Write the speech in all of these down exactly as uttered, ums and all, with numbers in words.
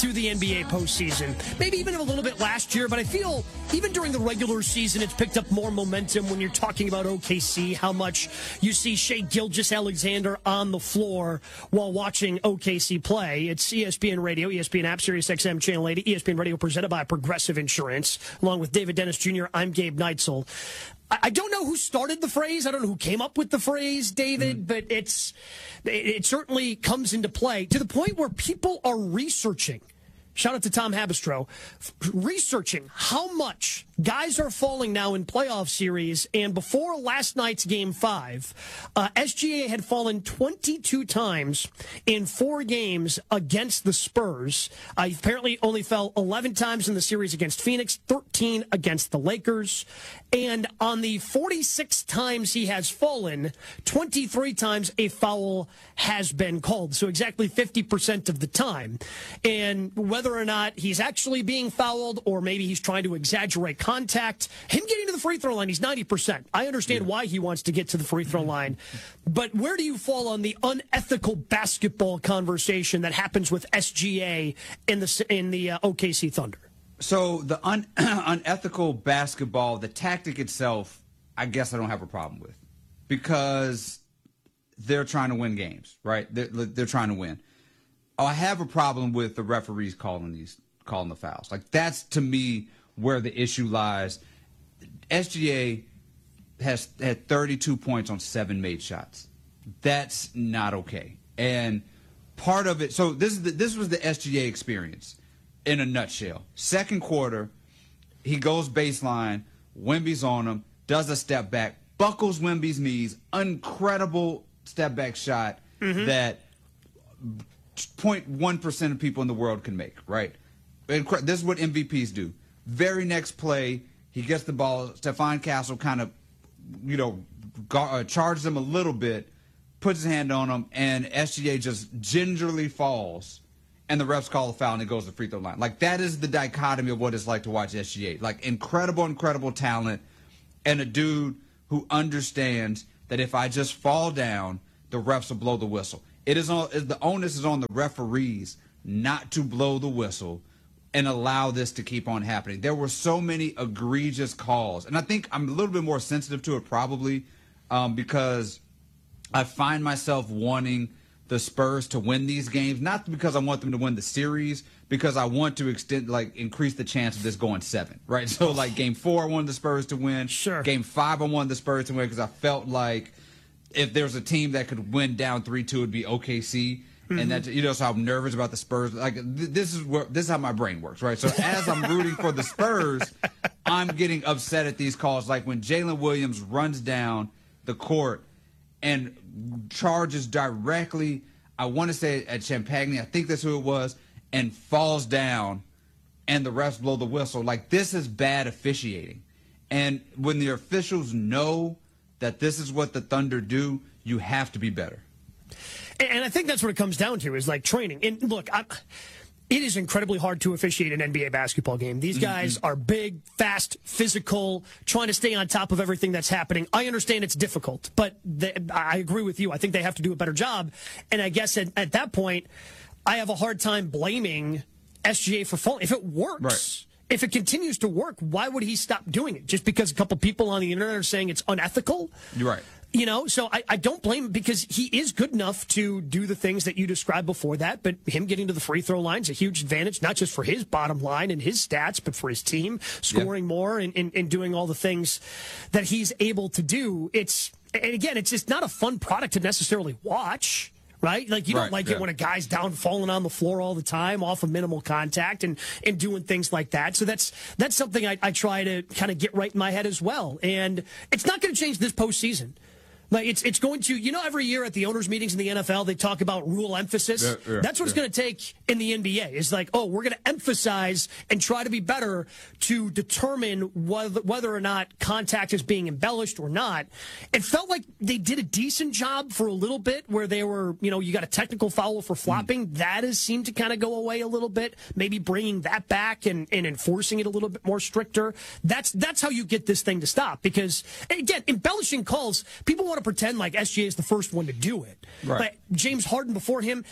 into the N B A postseason. Maybe even a little bit last year, but I feel even during the regular season, it's picked up more momentum when you're talking about O K C, how much you see Shai Gilgeous-Alexander on the floor while watching O K C play. It's E S P N Radio, E S P N app, Sirius X M Channel eighty, E S P N Radio presented by Progressive Insurance. Along with David Dennis Junior, I'm Gabe Neitzel. I don't know who started the phrase. I don't know who came up with the phrase, David, mm. but it's it certainly comes into play to the point where people are researching. Shout out to Tom Habistro, researching how much guys are falling now in playoff series. And before last night's game five, uh, S G A had fallen twenty-two times in four games against the Spurs. Uh, he apparently only fell eleven times in the series against Phoenix, thirteen against the Lakers. And on the forty-six times he has fallen, twenty-three times a foul has been called. So exactly fifty percent of the time. And whether or not he's actually being fouled or maybe he's trying to exaggerate contact, him getting to the free throw line, he's ninety percent. I understand yeah. why he wants to get to the free throw line. But where do you fall on the unethical basketball conversation that happens with S G A in the, in the uh, O K C Thunder? So the un- unethical basketball, the tactic itself, I guess I don't have a problem with because they're trying to win games, right? They're, they're trying to win. I have a problem with the referees calling these, calling the fouls. Like that's to me where the issue lies. S G A has had thirty-two points on seven made shots. That's not okay. And part of it, so this is the, this was the S G A experience. In a nutshell, second quarter, he goes baseline, Wemby's on him, does a step back, buckles Wemby's knees, incredible step back shot mm-hmm. that zero point one percent of people in the world can make, right? Incre- this is what M V Ps do. Very next play, he gets the ball, Stephon Castle kind of, you know, gar- uh, charges him a little bit, puts his hand on him, and S G A just gingerly falls. And the refs call a foul, and it goes to the free throw line. Like, that is the dichotomy of what it's like to watch S G A. Like, incredible, incredible talent, and a dude who understands that if I just fall down, the refs will blow the whistle. It is on, the onus is on the referees not to blow the whistle and allow this to keep on happening. There were so many egregious calls. And I think I'm a little bit more sensitive to it probably um, because I find myself wanting the Spurs to win these games, not because I want them to win the series, because I want to extend, like, increase the chance of this going seven, right? So, like, game four, I wanted the Spurs to win. Sure. Game five, I wanted the Spurs to win because I felt like if there's a team that could win down three two, it'd be O K C. Mm-hmm. And that, you know, so I'm nervous about the Spurs. Like, th- this is where, this is how my brain works, right? So as I'm rooting for the Spurs, I'm getting upset at these calls. Like when Jalen Williams runs down the court and charges directly, I want to say at Champagny, I think that's who it was, and falls down, and the refs blow the whistle. Like, this is bad officiating. And when the officials know that this is what the Thunder do, you have to be better. And I think that's what it comes down to is, like, training. And, look, I'm... It is incredibly hard to officiate an N B A basketball game. These guys mm-hmm. are big, fast, physical, trying to stay on top of everything that's happening. I understand it's difficult, but they, I agree with you. I think they have to do a better job. And I guess at, at that point, I have a hard time blaming S G A for falling. If it works, right. if it continues to work, why would he stop doing it? Just because a couple people on the internet are saying it's unethical? You're right. You know, so I, I don't blame him because he is good enough to do the things that you described before that, but him getting to the free throw line is a huge advantage, not just for his bottom line and his stats, but for his team, scoring yep. more and, and, and doing all the things that he's able to do. It's, and again, it's just not a fun product to necessarily watch. Right? Like, you don't right, like yeah. it when a guy's down falling on the floor all the time off of minimal contact and, and doing things like that. So that's that's something I, I try to kind of get right in my head as well. And it's not going to change this postseason. Like it's it's going to, you know, every year at the owners' meetings in the N F L, they talk about rule emphasis. Yeah, yeah, That's what yeah. it's going to take in the N B A. It's like, oh, we're going to emphasize and try to be better to determine whether, whether or not contact is being embellished or not. It felt like they did a decent job for a little bit where they were, you know, you got a technical foul for flopping. Mm. That has seemed to kind of go away a little bit. Maybe bringing that back and, and enforcing it a little bit more stricter. That's, that's how you get this thing to stop. Because, again, embellishing calls, people want to pretend like S G A is the first one to do it. Right. But James Harden before him, heck, back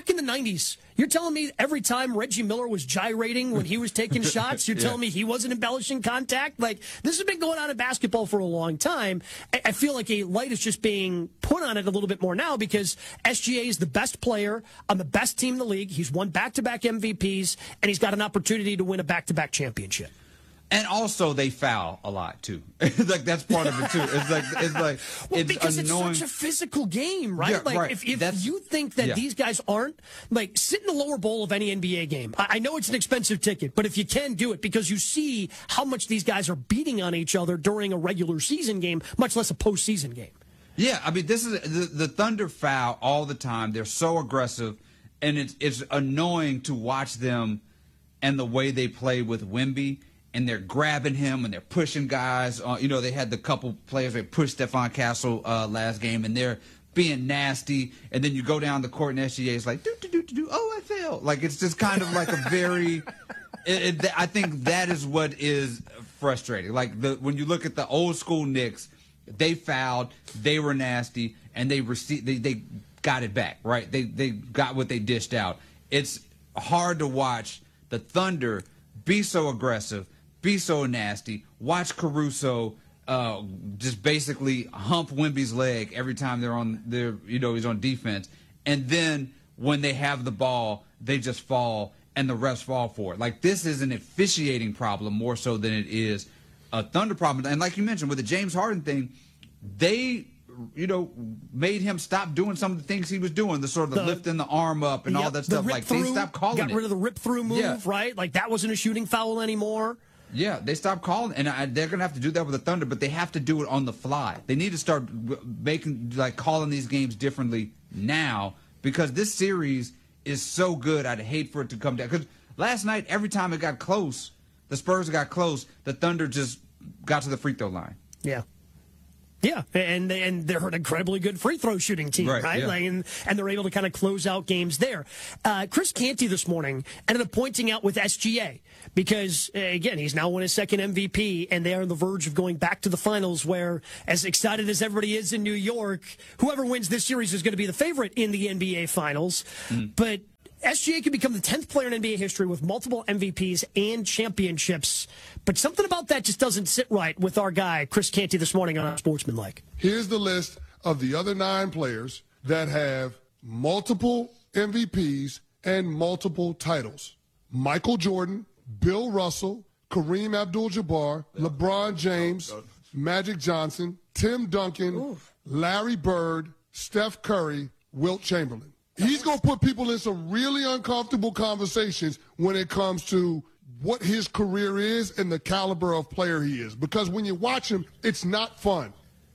back in the nineties, you're telling me every time Reggie Miller was gyrating when he was taking shots, you're yeah. telling me he wasn't embellishing contact? Like, this has been going on in basketball for a long time. I feel like a light is just being put on it a little bit more now because S G A is the best player on the best team in the league. He's won back-to-back M V Ps, and he's got an opportunity to win a back-to-back championship. And also, they foul a lot too. Like that's part of it too. It's like it's like well, it's because annoying. It's such a physical game, right? Yeah, like right. if, if That's, you think that yeah. these guys aren't like sit in the lower bowl of any N B A game. I, I know it's an expensive ticket, but if you can do it, because you see how much these guys are beating on each other during a regular season game, much less a postseason game. Yeah, I mean, this is the, the Thunder foul all the time. They're so aggressive, and it's it's annoying to watch them and the way they play with Wemby. And they're grabbing him and they're pushing guys. Uh, you know, they had the couple players that pushed Stephon Castle uh, last game, and they're being nasty. And then you go down the court, and S G A is like, do do do do do. Oh, I fell. Like it's just kind of like a very. it, it, I think that is what is frustrating. Like the when you look at the old school Knicks, they fouled, they were nasty, and they received. They, they got it back, right? They they got what they dished out. It's hard to watch the Thunder be so aggressive, be so nasty. Watch Caruso uh, just basically hump Wemby's leg every time they're on their, you know, he's on defense. And then when they have the ball, they just fall and the refs fall for it. Like this is an officiating problem more so than it is a Thunder problem. And like you mentioned with the James Harden thing, they, you know, made him stop doing some of the things he was doing, the sort of the, the lifting the arm up and yep, all that stuff. The like through, they stopped calling got it. Got rid of the rip through move, yeah. right? Like that wasn't a shooting foul anymore. Yeah, they stopped calling, and I, they're going to have to do that with the Thunder, but they have to do it on the fly. They need to start making, like, calling these games differently now because this series is so good. I'd hate for it to come down. Because last night, every time it got close, the Spurs got close, the Thunder just got to the free throw line. Yeah. Yeah, and and they're an incredibly good free throw shooting team, right? right? Yeah. Like, and, and they're able to kind of close out games there. Uh, Chris Canty this morning ended up pointing out with S G A because, uh, again, he's now won his second M V P, and they are on the verge of going back to the finals where, as excited as everybody is in New York, whoever wins this series is going to be the favorite in the N B A Finals. Mm. But S G A could become the tenth player in N B A history with multiple M V Ps and championships. But something about that just doesn't sit right with our guy, Chris Canty, this morning on Sportsmanlike. Here's the list of the other nine players that have multiple M V Ps and multiple titles. Michael Jordan, Bill Russell, Kareem Abdul-Jabbar, yeah. LeBron James, Magic Johnson, Tim Duncan, Oof. Larry Bird, Steph Curry, Wilt Chamberlain. He's going to put people in some really uncomfortable conversations when it comes to what his career is and the caliber of player he is. Because when you watch him, it's not fun.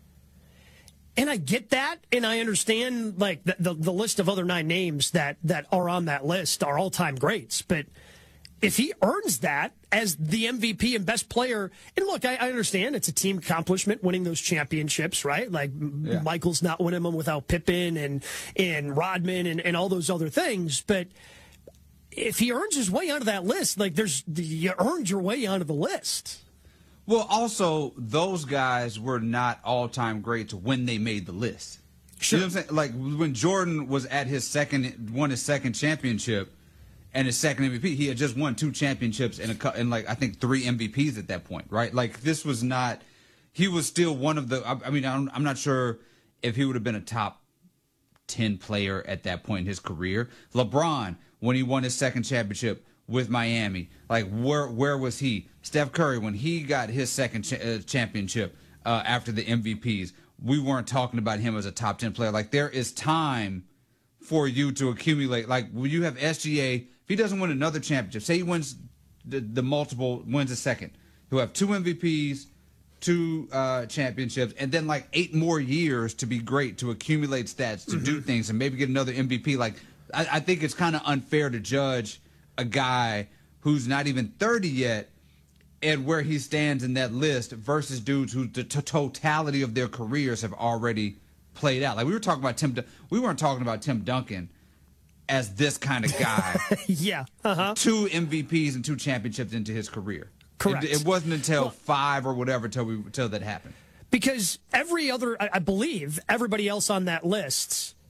And I get that, and I understand like the, the, the list of other nine names that, that are on that list are all-time greats. But if he earns that as the M V P and best player, and look, I, I understand it's a team accomplishment winning those championships, right? Like yeah. Michael's not winning them without Pippen and and Rodman and, and all those other things. But if he earns his way onto that list, like there's you earned your way onto the list. Well, also those guys were not all-time greats when they made the list. Sure. You know what I'm saying? Like when Jordan was at his second, won his second championship. And his second M V P, he had just won two championships and a and like I think three M V Ps at that point, right? Like this was not, he was still one of the. I, I mean, I'm, I'm not sure if he would have been a top ten player at that point in his career. LeBron, when he won his second championship with Miami, like where where was he? Steph Curry, when he got his second cha- uh, championship uh, after the M V Ps, we weren't talking about him as a top ten player. Like there is time for you to accumulate. Like when you have S G A. If he doesn't win another championship, say he wins the, the multiple, wins a second, he'll have two M V Ps, two uh, championships, and then like eight more years to be great, to accumulate stats, to mm-hmm. do things, and maybe get another M V P. Like I, I think it's kind of unfair to judge a guy who's not even thirty yet and where he stands in that list versus dudes who the t- totality of their careers have already played out. Like we were talking about Tim, we weren't talking about Tim Duncan as this kind of guy. yeah. Uh-huh. Two M V Ps and two championships into his career. Correct. It, it wasn't until well, five or whatever till we till that happened. Because every other, I, I believe, everybody else on that list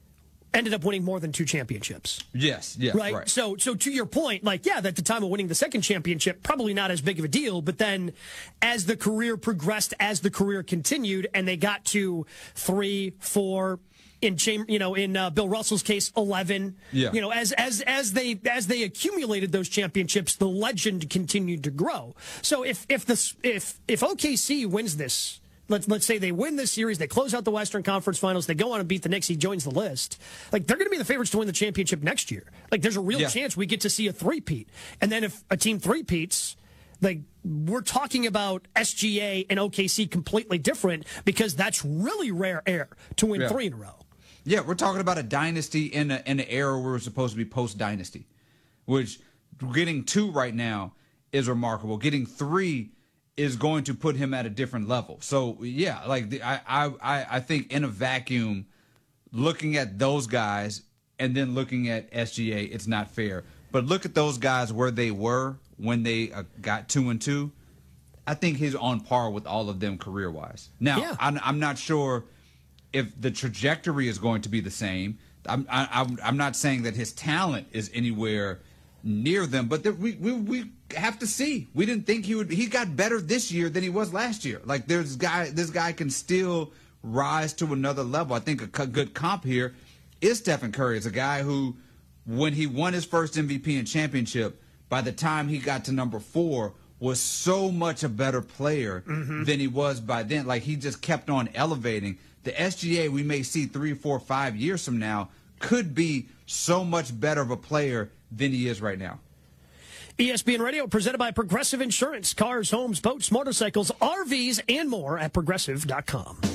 ended up winning more than two championships. Yes, yes, right? right. So, so to your point, like, yeah, at the time of winning the second championship, probably not as big of a deal. But then, as the career progressed, as the career continued, and they got to three, four, in Cham- you know, in uh, Bill Russell's case, eleven. Yeah. You know, as as as they as they accumulated those championships, the legend continued to grow. So if if this if if O K C wins this. Let's let's say they win this series, they close out the Western Conference Finals, they go on and beat the Knicks, he joins the list. Like, they're going to be the favorites to win the championship next year. Like, there's a real yeah. chance we get to see a three-peat. And then if a team three-peats, like, we're talking about S G A and O K C completely different, because that's really rare air to win yeah. three in a row. Yeah, we're talking about a dynasty in, a, in an era where we're supposed to be post-dynasty, which getting two right now is remarkable. Getting three is going to put him at a different level. So, yeah, like the, I, I, I think in a vacuum, looking at those guys and then looking at S G A, it's not fair. But look at those guys where they were when they uh, got two and two. I think he's on par with all of them career-wise. Now, Yeah. I'm, I'm not sure if the trajectory is going to be the same. I'm, I, I'm, I'm not saying that his talent is anywhere near them, but there, we, we we have to see. We didn't think he would. He got better this year than he was last year. Like, there's guy, this guy can still rise to another level. I think a c- good comp here is Stephen Curry. It's a guy who, when he won his first M V P and championship, by the time he got to number four, was so much a better player mm-hmm. than he was by then. Like, he just kept on elevating. The S G A we may see three, four, five years from now could be so much better of a player than he is right now. E S P N Radio, presented by Progressive Insurance. Cars, homes, boats, motorcycles, R Vs, and more at progressive dot com.